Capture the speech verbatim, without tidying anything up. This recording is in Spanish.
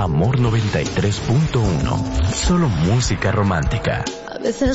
Amor noventa y tres punto uno. Solo música romántica. A veces